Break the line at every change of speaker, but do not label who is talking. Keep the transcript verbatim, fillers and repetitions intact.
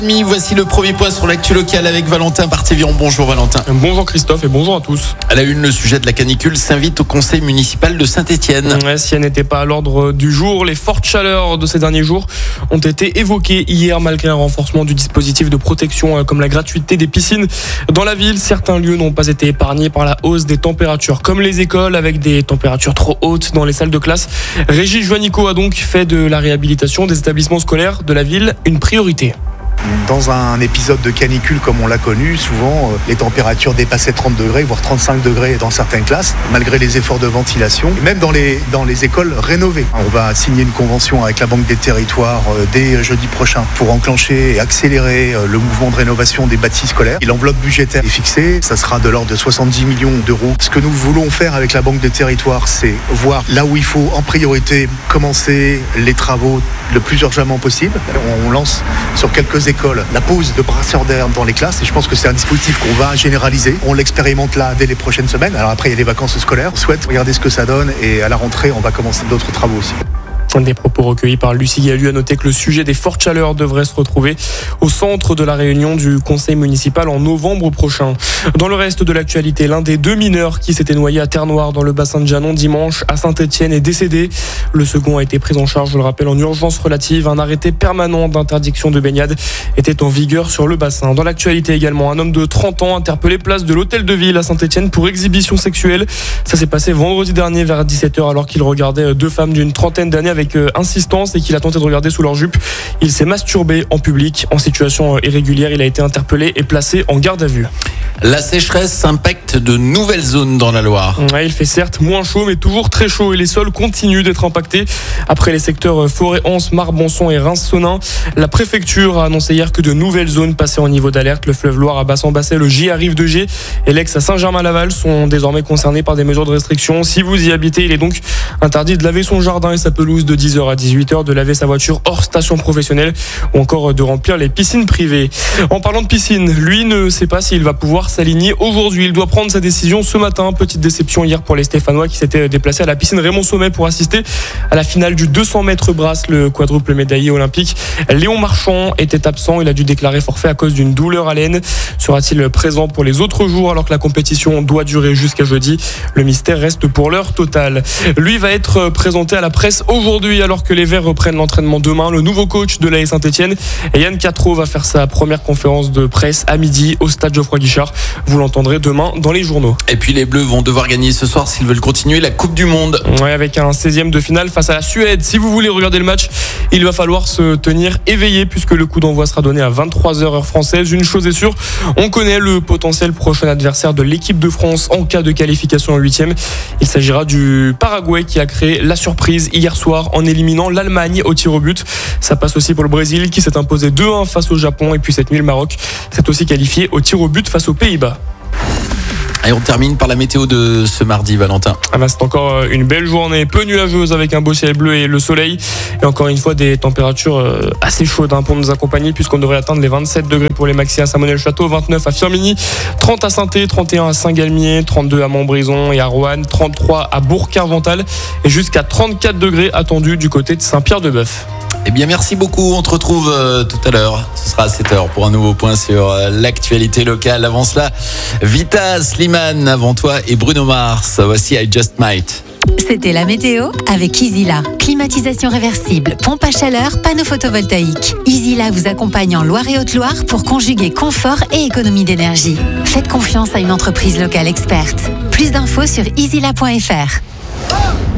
Voici le premier point sur l'actu locale avec Valentin Barthéviron. Bonjour Valentin.
Bonjour Christophe et bonjour à tous.
À la une, le sujet de la canicule s'invite au conseil municipal de Saint-Étienne.
Ouais, si elle n'était pas à l'ordre du jour, les fortes chaleurs de ces derniers jours ont été évoquées hier malgré un renforcement du dispositif de protection comme la gratuité des piscines. Dans la ville, certains lieux n'ont pas été épargnés par la hausse des températures, comme les écoles avec des températures trop hautes dans les salles de classe. Régis Joannico a donc fait de la réhabilitation des établissements scolaires de la ville une priorité.
Dans un épisode de canicule comme on l'a connu, souvent les températures dépassaient trente degrés, voire trente-cinq degrés dans certaines classes, malgré les efforts de ventilation. Même dans les, dans les écoles rénovées. On va signer une convention avec la Banque des Territoires dès jeudi prochain pour enclencher et accélérer le mouvement de rénovation des bâtis scolaires. Et l'enveloppe budgétaire est fixée, ça sera de l'ordre de soixante-dix millions d'euros. Ce que nous voulons faire avec la Banque des Territoires, c'est voir là où il faut en priorité commencer les travaux le plus urgemment possible. On lance sur quelques écoles la pose de brasseurs d'air dans les classes et je pense que c'est un dispositif qu'on va généraliser. On l'expérimente là dès les prochaines semaines. Alors après il y a les vacances scolaires. On souhaite regarder ce que ça donne et à la rentrée on va commencer d'autres travaux aussi.
Des propos recueillis par Lucie Gallu a noté que le sujet des fortes chaleurs devrait se retrouver au centre de la réunion du conseil municipal en novembre prochain. Dans le reste de l'actualité, l'un des deux mineurs qui s'était noyé à Terre-Noire dans le bassin de Janon dimanche à Saint-Étienne est décédé. Le second a été pris en charge, je le rappelle, en urgence relative. Un arrêté permanent d'interdiction de baignade était en vigueur sur le bassin. Dans l'actualité également, un homme de trente ans interpellé place de l'hôtel de ville à Saint-Étienne pour exhibition sexuelle. Ça s'est passé vendredi dernier vers dix-sept heures alors qu'il regardait deux femmes d'une trentaine d'années avec avec insistance et qu'il a tenté de regarder sous leur jupe. Il s'est masturbé en public en situation irrégulière. Il a été interpellé et placé en garde à vue.
La sécheresse impacte de nouvelles zones dans la Loire.
Ouais, il fait certes moins chaud mais toujours très chaud et les sols continuent d'être impactés. Après les secteurs Forêt-Anse, Marbonçon et Reims-Sonin, la préfecture a annoncé hier que de nouvelles zones passaient en niveau d'alerte. Le fleuve Loire à Bassan-Bassay, le Gy à Rive-de-Gé et l'Aix à Saint-Germain-Laval sont désormais concernés par des mesures de restriction. Si vous y habitez, il est donc interdit de laver son jardin et sa pelouse de dix heures à dix-huit heures, de laver sa voiture hors station professionnelle ou encore de remplir les piscines privées. En parlant de piscine, lui ne sait pas s'il va pouvoir s'aligner aujourd'hui. Il doit prendre sa décision ce matin. Petite déception hier pour les Stéphanois qui s'étaient déplacés à la piscine Raymond Sommet pour assister à la finale du deux cents mètres brasse, le quadruple médaillé olympique. Léon Marchand était absent. Il a dû déclarer forfait à cause d'une douleur à l'aine. Sera-t-il présent pour les autres jours alors que la compétition doit durer jusqu'à jeudi? Le mystère reste pour l'heure totale. Lui va être présenté à la presse aujourd'hui alors que les Verts reprennent l'entraînement demain. Le nouveau coach de l'A S Saint-Étienne, Yann Quatreau, va faire sa première conférence de presse à midi au stade Geoffroy Guichard. Vous l'entendrez demain dans les journaux.
Et puis les Bleus vont devoir gagner ce soir s'ils veulent continuer la Coupe du Monde.
Ouais, avec un seizième de finale face à la Suède. Si vous voulez regarder le match, il va falloir se tenir éveillé puisque le coup d'envoi sera donné à vingt-trois heures heure française. Une chose est sûre, on connaît le potentiel prochain adversaire de l'équipe de France en cas de qualification en huitième. Il s'agira du Paraguay qui a créé la surprise hier soir en éliminant l'Allemagne au tir au but. Ça passe aussi pour le Brésil qui s'est imposé deux un face au Japon et puis cette nuit le Maroc s'est aussi qualifié au tir au but face aux Pays-Bas.
Et on termine par la météo de ce mardi, Valentin.
Ah bah c'est encore une belle journée, peu nuageuse avec un beau ciel bleu et le soleil. Et encore une fois, des températures assez chaudes hein, pour nous accompagner puisqu'on devrait atteindre les vingt-sept degrés pour les maxi à Saint-Monnet-le-Château, vingt-neuf à Firminy, trente à Saint-Thé, trente et un à Saint-Galmier, trente-deux à Montbrison et à Roanne, trente-trois à Bourg-Carvental et jusqu'à trente-quatre degrés attendus du côté de Saint-Pierre-de-Bœuf.
Eh bien, merci beaucoup. On te retrouve euh, tout à l'heure. Ce sera à sept heures pour un nouveau point sur euh, l'actualité locale. Avant cela, Vita, Slimane, avant toi, et Bruno Mars. Voici I Just Might.
C'était la météo avec Easyla. Climatisation réversible, pompe à chaleur, panneau photovoltaïque. Easyla vous accompagne en Loire et Haute-Loire pour conjuguer confort et économie d'énergie. Faites confiance à une entreprise locale experte. Plus d'infos sur easyla point f r.